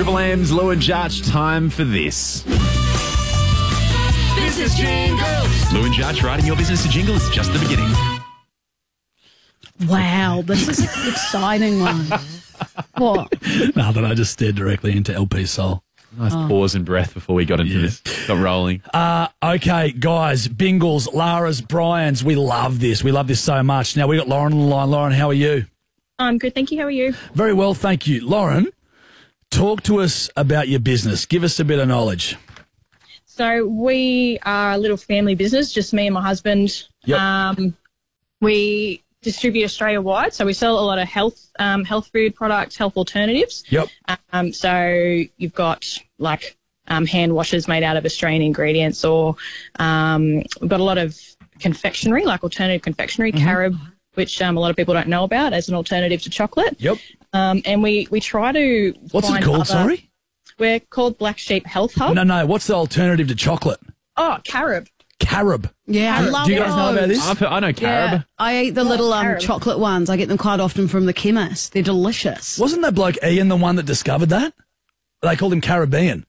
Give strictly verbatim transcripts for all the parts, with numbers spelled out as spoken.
Triple M's Lou and Judge, time for this. Business Jingles. Lou and Judge writing your business a jingle is just the beginning. Wow, this is an exciting one. What? No, that I just stared directly into L P's soul. Nice oh. pause and breath before we got into Yeah. this. Got rolling. Uh, okay, guys, Bingles, Lara's, Brian's, we love this. We love this so much. Now, we got Lauren on the line. Lauren, how are you? I'm good, thank you. How are you? Very well, thank you. Lauren, talk to us about your business. Give us a bit of knowledge. So we are a little family business, just me and my husband. Yep. Um, we distribute Australia-wide, so we sell a lot of health um, health food products, health alternatives. Yep. Um, so you've got like um, hand washers made out of Australian ingredients, or um, we've got a lot of confectionery, like alternative confectionery, Mm-hmm. carob, which um, a lot of people don't know about as an alternative to chocolate. Yep. Um, and we, we try to What's find it called, other- sorry? We're called Black Sheep Health Hub. No, no, what's the alternative to chocolate? Oh, carob. Carob. Yeah, I love Do you guys know about this? I've, I know carob. Yeah, I eat the little um, carob. chocolate ones. I get them quite often from the chemist. They're delicious. Wasn't that bloke Ian the one that discovered that? They called him Caribbean.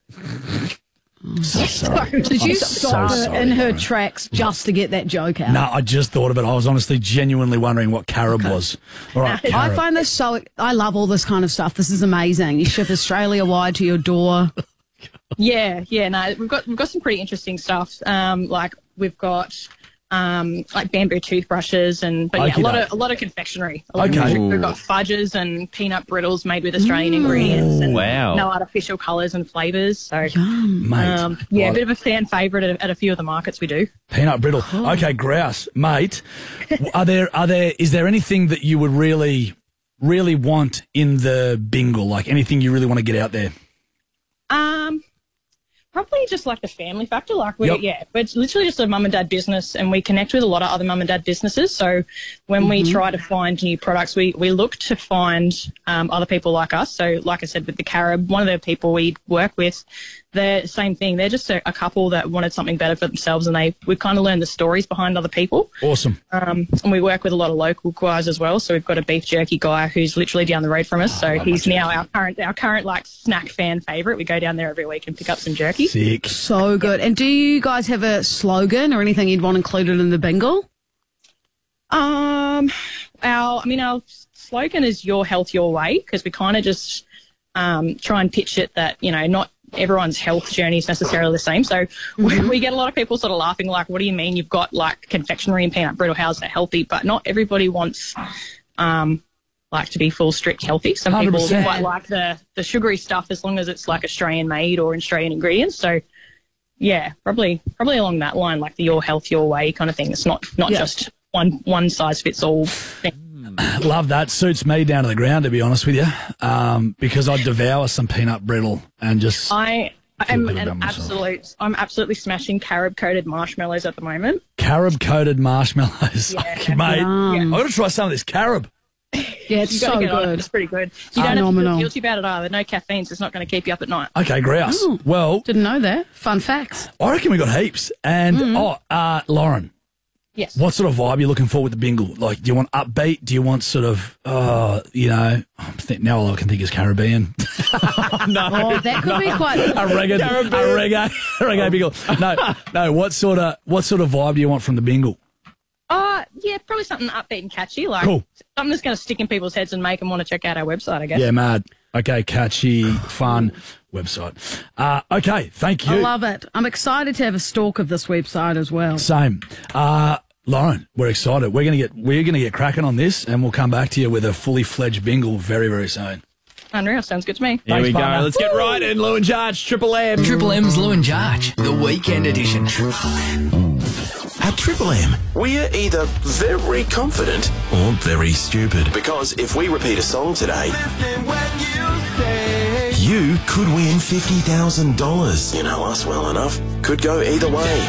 So sorry. Did you I'm stop so her sorry, in her Lauren. tracks just to get that joke out? No, I just thought of it. I was honestly genuinely wondering what carob was. All right, I carob. find this so... I love all this kind of stuff. This is amazing. You ship Australia-wide to your door. Yeah, yeah, no, we've got we've got some pretty interesting stuff. Um, like we've got um, like bamboo toothbrushes and but yeah, a lot Okey-doke. of a lot of confectionery. A lot of Okay. confectionery. We've got fudges and peanut brittles made with Australian ingredients and Wow. no artificial colours and flavours. So Mate. um, yeah, right. a bit of a fan favourite at, at a few of the markets we do. Peanut brittle. Okay, grouse, mate. Are there are there is there anything that you would really really want in the bingle? Like anything you really want to get out there? Um, probably just like the family factor. Like we, Yep. yeah, it's literally just a mum and dad business, and we connect with a lot of other mum and dad businesses. So when we try to find new products, we we look to find um, other people like us. So like I said, with the carob, one of the people we work with, they're the same thing. They're just a, a couple that wanted something better for themselves, and they we kind of learned the stories behind other people. Awesome. Um, and we work with a lot of local guys as well. So we've got a beef jerky guy who's literally down the road from us. so he's now our current our current like snack fan favourite. We go down there every week and pick up some jerky. Sick. So good. And do you guys have a slogan or anything you'd want included in the bingle? Um, our, I mean, our slogan is "Your Health, Your Way" because we kind of just um, try and pitch it that you know not everyone's health journey is necessarily the same. So we, we get a lot of people sort of laughing, like, "What do you mean you've got like confectionery and peanut brittle? How's that healthy?" But not everybody wants um like to be full strict healthy. Some one hundred people percent. quite like the the sugary stuff as long as it's like Australian made or Australian ingredients. So. Yeah, probably probably along that line, like the "Your Health, Your Way" kind of thing. It's not not Yeah. just one one size fits all thing. Love that. Suits me down to the ground, to be honest with you, um, because I devour some peanut brittle and just. I feel am good about an myself. absolute. I'm absolutely smashing carob coated marshmallows at the moment. Carob coated marshmallows. Yeah. Okay, mate. Yum. I've got to try some of this carob. Yeah, it's You got so to get on it. good. It's pretty good. You don't have to Phenomenal. feel guilty about it either. No caffeine, so it's not going to keep you up at night. Okay, grouse. Oh. Well, Didn't know that. Fun facts. I reckon we got heaps. And, Mm. oh, uh, Lauren, Yes. what sort of vibe are you looking for with the bingle? Like, do you want upbeat? Do you want sort of, uh, you know, I think now all I can think is Caribbean. Oh, that could be quite... a reggae, a reggae, a reggae bingle. No, no. What sort of, what sort of vibe do you want from the bingle? Uh, yeah, probably something upbeat and catchy. Like Cool. something that's going to stick in people's heads and make them want to check out our website, I guess. Yeah, mad. Okay, catchy, fun website. Uh, okay, thank you. I love it. I'm excited to have a stalk of this website as well. Same. Uh, Lauren, we're excited. We're gonna get we're gonna get cracking on this, and we'll come back to you with a fully fledged bingle very very soon. Unreal. Sounds good to me. Here Thanks, we go. partner. Let's get right in. Lou and Judge, Triple M. Triple M's Lou and Judge, the weekend edition. At Triple M, we're either very confident or very stupid. Because if we repeat a song today, you could win fifty thousand dollars. You know us well enough. Could go either way.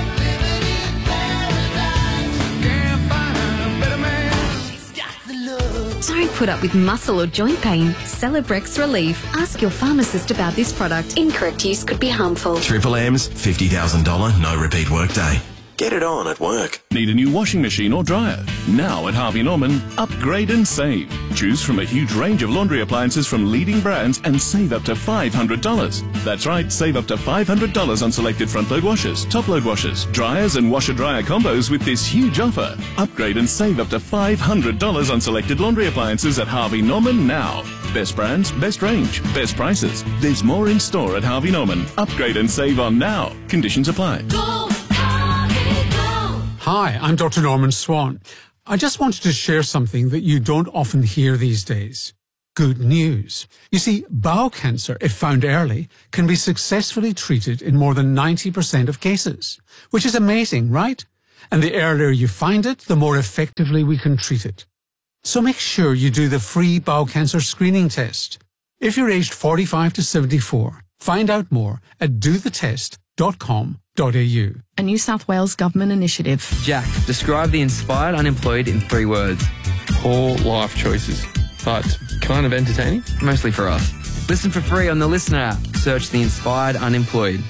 Don't put up with muscle or joint pain. Celebrex Relief. Ask your pharmacist about this product. Incorrect use could be harmful. Triple M's fifty thousand dollars no repeat workday. get it on at work. Need a new washing machine or dryer? Now at Harvey Norman, upgrade and save. Choose from a huge range of laundry appliances from leading brands and save up to five hundred dollars. That's right, save up to five hundred dollars on selected front-load washers, top-load washers, dryers and washer-dryer combos with this huge offer. Upgrade and save up to five hundred dollars on selected laundry appliances at Harvey Norman now. Best brands, best range, best prices. There's more in store at Harvey Norman. Upgrade and save on now. Conditions apply. Go, Harvey, go. Hi, I'm Doctor Norman Swan. I just wanted to share something that you don't often hear these days. Good news. You see, bowel cancer, if found early, can be successfully treated in more than ninety percent of cases, which is amazing, right? And the earlier you find it, the more effectively we can treat it. So make sure you do the free bowel cancer screening test. If you're aged forty-five to seventy-four, find out more at do the test dot com dot a u. A New South Wales government initiative. Jack, describe the inspired unemployed in three words. Poor life choices, but kind of entertaining. Mostly for us. Listen for free on the Listener app. Search the inspired unemployed.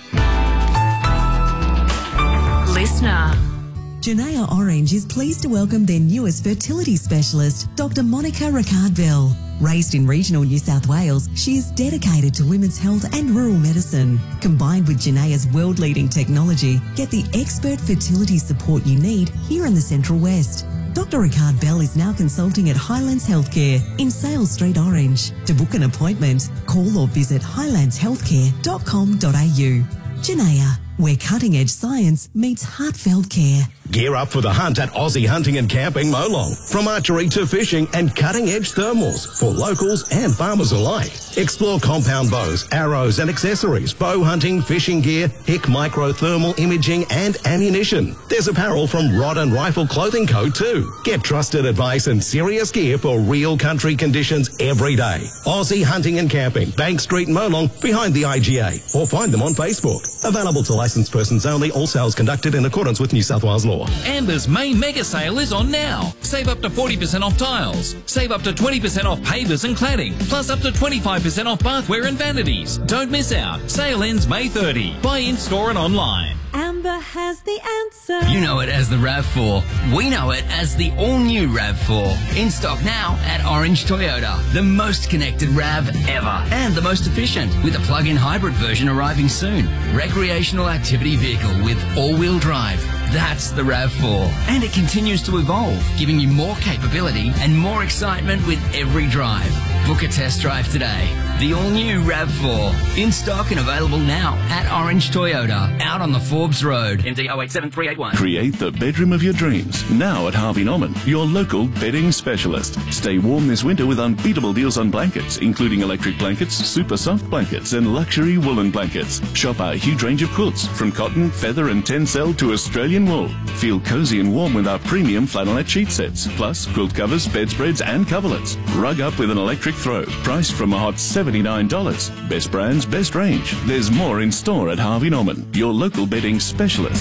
Listener. Janaya Orange is pleased to welcome their newest fertility specialist, Doctor Monica Ricard-Bell. Raised in regional New South Wales, she is dedicated to women's health and rural medicine. Combined with Janaya's world-leading technology, get the expert fertility support you need here in the Central West. Doctor Ricard-Bell is now consulting at Highlands Healthcare in Sales Street, Orange. To book an appointment, call or visit highlands healthcare dot com dot a u. Janaya, where cutting-edge science meets heartfelt care. Gear up for the hunt at Aussie Hunting and Camping Molong. From archery to fishing and cutting-edge thermals for locals and farmers alike. Explore compound bows, arrows and accessories, bow hunting, fishing gear, H I C micro thermal imaging and ammunition. There's apparel from Rod and Rifle Clothing Co too. Get trusted advice and serious gear for real country conditions every day. Aussie Hunting and Camping, Bank Street, Molong, behind the I G A. Or find them on Facebook. Available to licensed persons only. All sales conducted in accordance with New South Wales law. Amber's main mega sale is on now. Save up to forty percent off tiles. Save up to twenty percent off pavers and cladding. Plus up to twenty-five percent off bathware and vanities. Don't miss out. Sale ends May thirtieth. Buy in store and online. Amber has the answer. You know it as the RAV four. We know it as the all-new RAV four. In stock now at Orange Toyota. The most connected RAV ever. And the most efficient, with a plug-in hybrid version arriving soon. Recreational activity vehicle with all-wheel drive. That's the RAV four. And it continues to evolve, giving you more capability and more excitement with every drive. Book a test drive today. The all-new RAV four. In stock and available now at Orange Toyota. Out on the Forbes Road. M D zero eight seven three eight one. Create the bedroom of your dreams. Now at Harvey Norman, your local bedding specialist. Stay warm this winter with unbeatable deals on blankets, including electric blankets, super soft blankets, and luxury woolen blankets. Shop our huge range of quilts, from cotton, feather, and tencel to Australian wool. Feel cozy and warm with our premium flannelette sheet sets, plus quilt covers, bedspreads, and coverlets. Rug up with an electric throw, priced from a hot seventy-nine dollars. Best brands, best range. There's more in store at Harvey Norman, your local bedding specialist.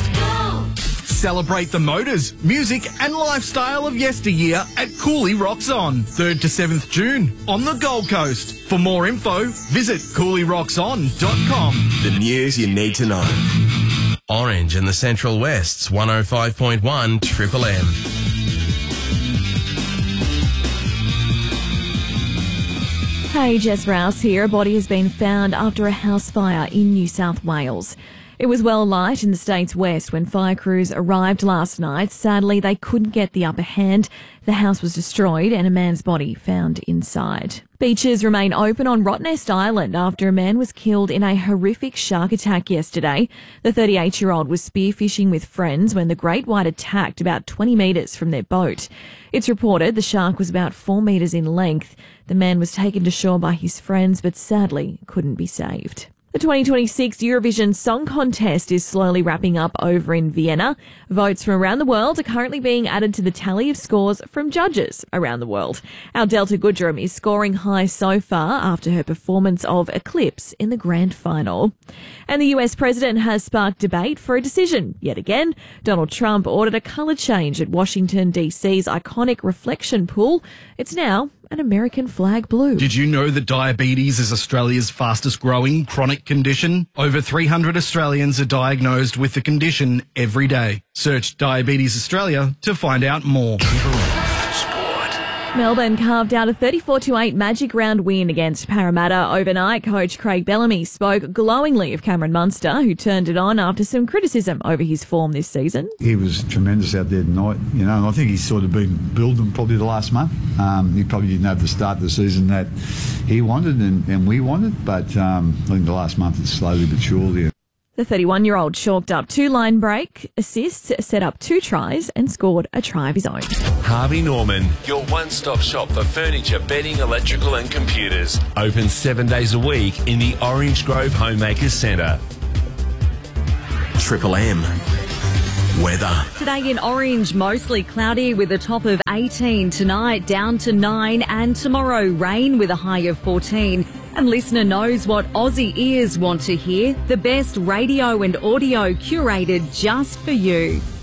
Celebrate the motors, music and lifestyle of yesteryear at Cooley Rocks On, third to seventh June on the Gold Coast. For more info, visit cooley rocks on dot com. The news you need to know. Orange in the Central West's one oh five point one Triple M. Hey, Jess Rouse here. A body has been found after a house fire in New South Wales. It was well light in the state's west when fire crews arrived last night. Sadly, they couldn't get the upper hand. The house was destroyed and a man's body found inside. Beaches remain open on Rottnest Island after a man was killed in a horrific shark attack yesterday. The thirty-eight-year-old was spearfishing with friends when the great white attacked about twenty metres from their boat. It's reported the shark was about four metres in length. The man was taken to shore by his friends but sadly couldn't be saved. The twenty twenty-six Eurovision Song Contest is slowly wrapping up over in Vienna. Votes from around the world are currently being added to the tally of scores from judges around the world. Our Delta Goodrum is scoring high so far after her performance of Eclipse in the grand final. And the U S president has sparked debate for a decision. Yet again, Donald Trump ordered a colour change at Washington, D C's iconic reflection pool. It's now an American flag blue. Did you know that diabetes is Australia's fastest growing chronic condition? Over three hundred Australians are diagnosed with the condition every day. Search Diabetes Australia to find out more. Melbourne carved out a thirty-four to eight Magic Round win against Parramatta overnight. Coach Craig Bellamy spoke glowingly of Cameron Munster, who turned it on after some criticism over his form this season. He was tremendous out there tonight, you know, and I think he's sort of been building probably the last month. Um, he probably didn't have the start of the season that he wanted and, and we wanted, but um, I think the last month it's slowly but surely. The thirty-one-year-old chalked up two line break assists, set up two tries and scored a try of his own. Harvey Norman, your one-stop shop for furniture, bedding, electrical and computers. Open seven days a week in the Orange Grove Homemakers Centre. Triple M. Weather. Today in Orange, mostly cloudy with a top of eighteen. Tonight, down to nine. And tomorrow, rain with a high of fourteen. And listener knows what Aussie ears want to hear. The best radio and audio curated just for you.